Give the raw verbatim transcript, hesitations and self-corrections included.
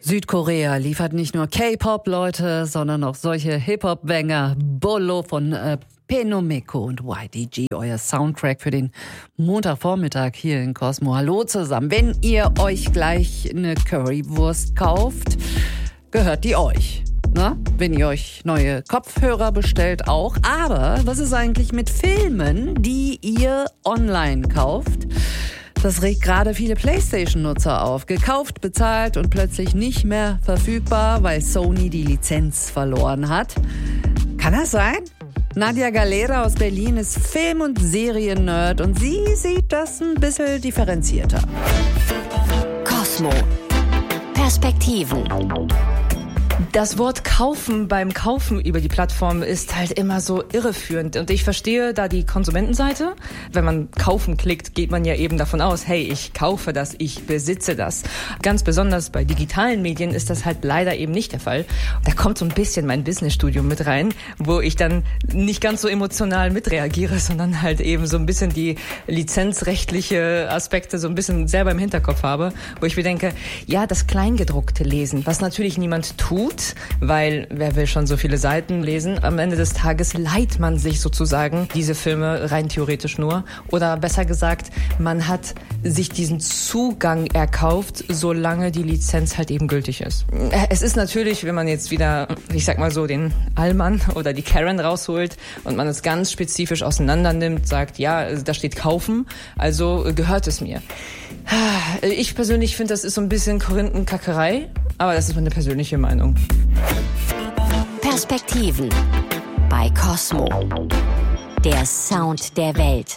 Südkorea liefert nicht nur K-Pop-Leute, sondern auch solche Hip-Hop-Banger. Bolo von äh, Penomeko und Y D G, euer Soundtrack für den Montagvormittag hier in Cosmo. Hallo zusammen. Wenn ihr euch gleich eine Currywurst kauft, gehört die euch. Na, wenn ihr euch neue Kopfhörer bestellt auch. Aber was ist eigentlich mit Filmen, die ihr online kauft? Das regt gerade viele PlayStation-Nutzer auf. Gekauft, bezahlt und plötzlich nicht mehr verfügbar, weil Sony die Lizenz verloren hat. Kann das sein? Nadja Galera aus Berlin ist Film- und Serien-Nerd und sie sieht das ein bisschen differenzierter. Cosmo. Perspektiven. Das Wort kaufen beim Kaufen über die Plattform ist halt immer so irreführend. Und ich verstehe da die Konsumentenseite. Wenn man kaufen klickt, geht man ja eben davon aus, hey, ich kaufe das, ich besitze das. Ganz besonders bei digitalen Medien ist das halt leider eben nicht der Fall. Da kommt so ein bisschen mein Businessstudium mit rein, wo ich dann nicht ganz so emotional mitreagiere, sondern halt eben so ein bisschen die lizenzrechtliche Aspekte so ein bisschen selber im Hinterkopf habe, wo ich mir denke, ja, das Kleingedruckte lesen, was natürlich niemand tut, weil wer will schon so viele Seiten lesen? Am Ende des Tages leiht man sich sozusagen diese Filme rein theoretisch nur. Oder besser gesagt, man hat sich diesen Zugang erkauft, solange die Lizenz halt eben gültig ist. Es ist natürlich, wenn man jetzt wieder, ich sag mal so, den Allmann oder die Karen rausholt und man es ganz spezifisch auseinander nimmt, sagt, ja, da steht kaufen, also gehört es mir. Ich persönlich finde, das ist so ein bisschen Korinthenkackerei, aber das ist meine persönliche Meinung. Perspektiven bei Cosmo. Der Sound der Welt.